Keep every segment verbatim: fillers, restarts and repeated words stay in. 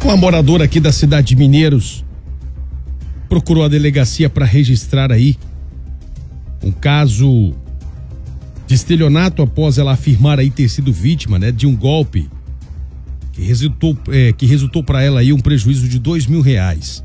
Uma moradora aqui da cidade de Mineiros procurou a delegacia para registrar aí um caso de estelionato após ela afirmar aí ter sido vítima, né, de um golpe que resultou, é, que resultou para ela aí um prejuízo de dois mil reais.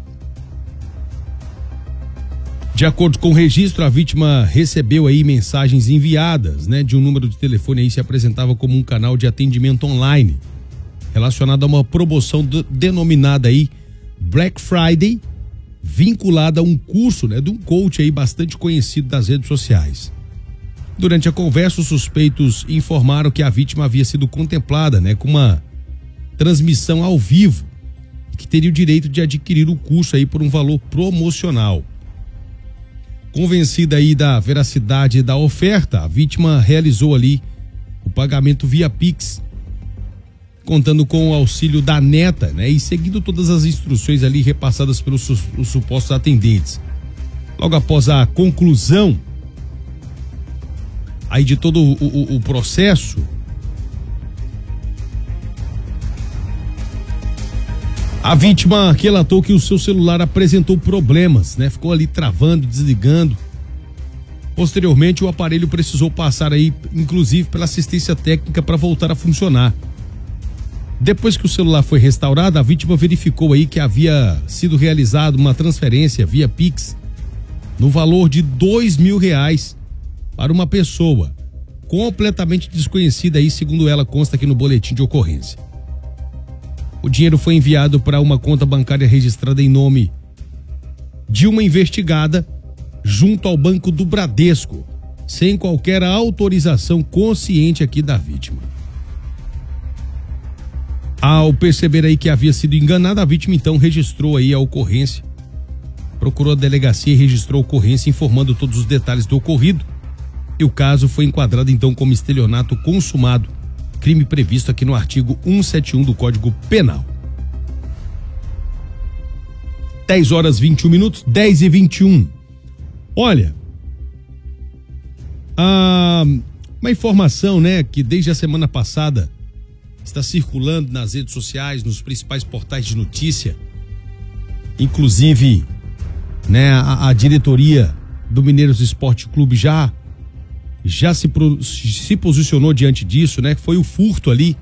De acordo com o registro, a vítima recebeu aí mensagens enviadas, né, de um número de telefone aí se apresentava como um canal de atendimento online relacionado a uma promoção de, denominada aí Black Friday, vinculada a um curso, né, de um coach aí bastante conhecido das redes sociais. Durante a conversa, os suspeitos informaram que a vítima havia sido contemplada, né, com uma transmissão ao vivo e que teria o direito de adquirir o curso aí por um valor promocional. Convencida aí da veracidade da oferta, a vítima realizou ali o pagamento via Pix, contando com o auxílio da neta, né, e seguindo todas as instruções ali repassadas pelos su- os supostos atendentes. Logo após a conclusão aí de todo o, o, o processo, a vítima relatou que o seu celular apresentou problemas, né? Ficou ali travando, desligando. Posteriormente, o aparelho precisou passar aí, inclusive, pela assistência técnica para voltar a funcionar. Depois que o celular foi restaurado, a vítima verificou aí que havia sido realizada uma transferência via Pix no valor de dois mil reais para uma pessoa completamente desconhecida aí, segundo ela consta aqui no boletim de ocorrência. O dinheiro foi enviado para uma conta bancária registrada em nome de uma investigada junto ao Banco do Bradesco, sem qualquer autorização consciente aqui da vítima. Ao perceber aí que havia sido enganada, a vítima então registrou aí a ocorrência, procurou a delegacia e registrou a ocorrência informando todos os detalhes do ocorrido, e o caso foi enquadrado então como estelionato consumado, crime previsto aqui no artigo cento e setenta e um do Código Penal. dez horas e vinte e um minutos, dez e vinte e um. Olha, ah, uma informação, né, que desde a semana passada está circulando nas redes sociais, nos principais portais de notícia, inclusive, né, a, a diretoria do Mineiros Esporte Clube já já se, se posicionou diante disso, né? Foi o furto ali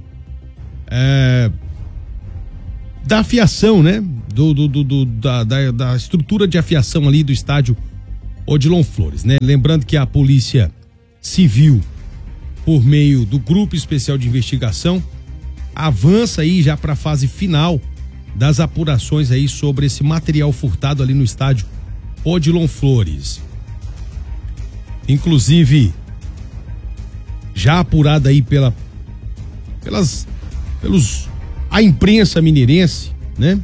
é, da afiação, né? Do, do, do, do da, da, da estrutura de afiação ali do estádio Odilon Flores, né? Lembrando que a Polícia Civil, por meio do Grupo Especial de Investigação, avança aí já para a fase final das apurações aí sobre esse material furtado ali no estádio Odilon Flores. Inclusive, já apurada aí pela, pelas, pelos, a imprensa mineirense, né?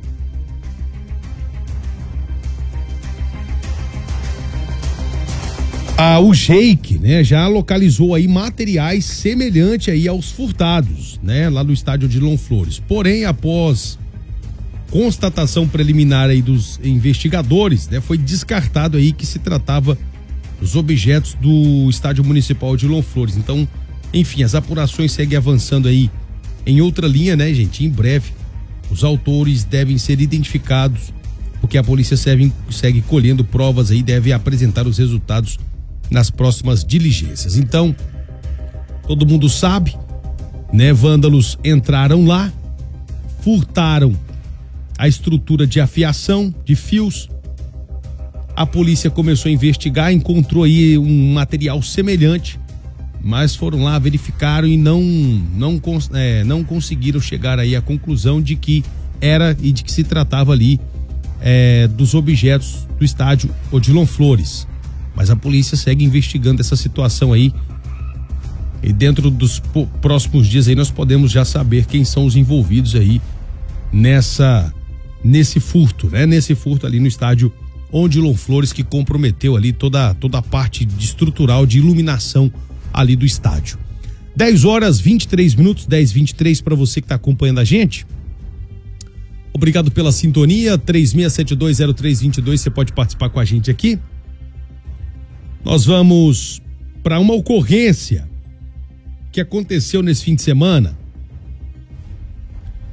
Ah, o Jake, né, já localizou aí materiais semelhantes aí aos furtados, né, lá no estádio Odilon Flores. Porém, após constatação preliminar aí dos investigadores, né, foi descartado aí que se tratava dos objetos do estádio municipal Odilon Flores. Então, enfim, as apurações seguem avançando aí em outra linha, né, gente? Em breve, os autores devem ser identificados, porque a polícia segue, segue colhendo provas aí, deve apresentar os resultados nas próximas diligências. Então, todo mundo sabe, né? Vândalos entraram lá, furtaram a estrutura de afiação de fios. A polícia começou a investigar, encontrou aí um material semelhante, mas foram lá, verificaram e não não, é, não conseguiram chegar aí à conclusão de que era e de que se tratava ali é, dos objetos do estádio Odilon Flores. Mas a polícia segue investigando essa situação aí, e dentro dos próximos dias aí nós podemos já saber quem são os envolvidos aí nessa nesse furto, né? Nesse furto ali no estádio Odilon Flores, que comprometeu ali toda, toda a parte de estrutural de iluminação ali do estádio. dez horas e vinte e três minutos, dez e vinte e três para você que está acompanhando a gente. Obrigado pela sintonia. três seis sete dois zero três dois dois, você pode participar com a gente aqui. Nós vamos para uma ocorrência que aconteceu nesse fim de semana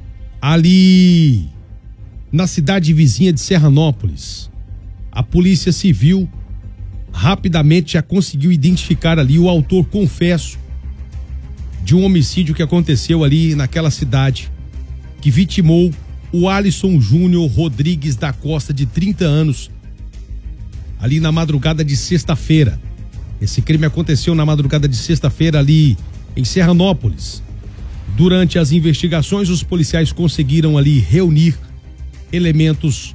ali na cidade vizinha de Serranópolis. A Polícia Civil rapidamente já conseguiu identificar ali o autor confesso de um homicídio que aconteceu ali naquela cidade, que vitimou o Alisson Júnior Rodrigues da Costa, de trinta anos, ali na madrugada de sexta-feira. Esse crime aconteceu na madrugada de sexta-feira ali em Serranópolis. Durante as investigações, os policiais conseguiram ali reunir elementos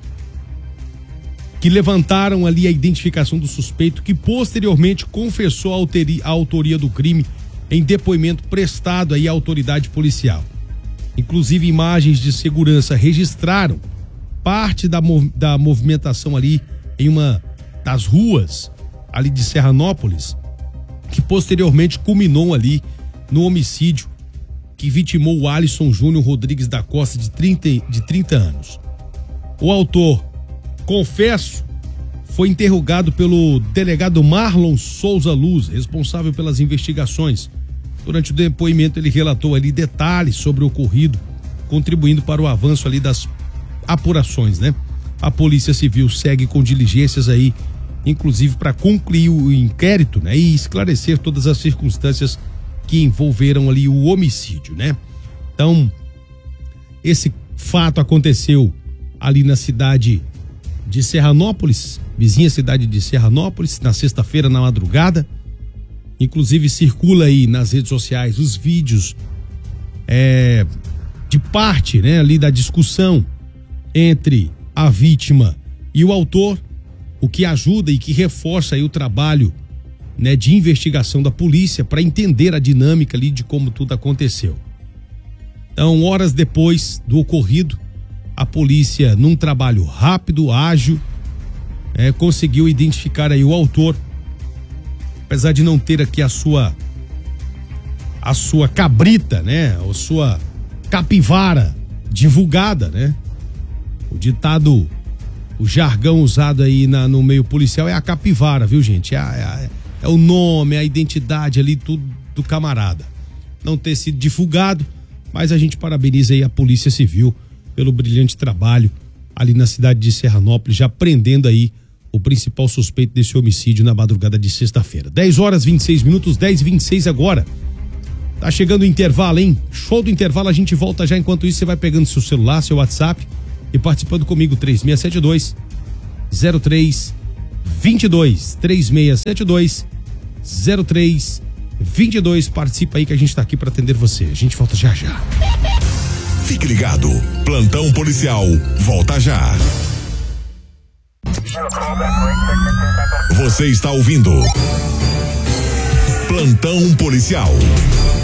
que levantaram ali a identificação do suspeito, que posteriormente confessou a autoria, a autoria do crime em depoimento prestado aí à autoridade policial. Inclusive, imagens de segurança registraram parte da, mov, da movimentação ali em uma das ruas ali de Serranópolis, que posteriormente culminou ali no homicídio que vitimou o Alisson Júnior Rodrigues da Costa, de trinta, de trinta anos. O autor, confesso, foi interrogado pelo delegado Marlon Souza Luz, responsável pelas investigações. Durante o depoimento, ele relatou ali detalhes sobre o ocorrido, contribuindo para o avanço ali das apurações, né? A Polícia Civil segue com diligências aí, inclusive para concluir o inquérito, né? E esclarecer todas as circunstâncias que envolveram ali o homicídio, né? Então, esse fato aconteceu ali na cidade de Serranópolis, vizinha cidade de Serranópolis, na sexta-feira, na madrugada. Inclusive circula aí nas redes sociais os vídeos é, de parte, né, ali da discussão entre a vítima e o autor, o que ajuda e que reforça aí o trabalho, né, de investigação da polícia para entender a dinâmica ali de como tudo aconteceu. Então, horas depois do ocorrido, a polícia, num trabalho rápido, ágil, é, conseguiu identificar aí o autor, apesar de não ter aqui a sua a sua cabrita, né, a sua capivara divulgada, né? O ditado, o jargão usado aí na, no meio policial é a capivara, viu, gente? É, é, é o nome, é a identidade ali, tudo do camarada. Não ter sido divulgado, mas a gente parabeniza aí a Polícia Civil pelo brilhante trabalho ali na cidade de Serranópolis, já prendendo aí o principal suspeito desse homicídio na madrugada de sexta-feira. dez horas e vinte e seis minutos, dez e vinte e seis agora. Tá chegando o intervalo, hein? Show do intervalo, a gente volta já. Enquanto isso, você vai pegando seu celular, seu WhatsApp e participando comigo. três seis sete dois, zero três dois dois, três seis sete dois, zero três dois dois. Participa aí que a gente tá aqui para atender você. A gente volta já já. Fique ligado, Plantão Policial volta já. Você está ouvindo Plantão Policial.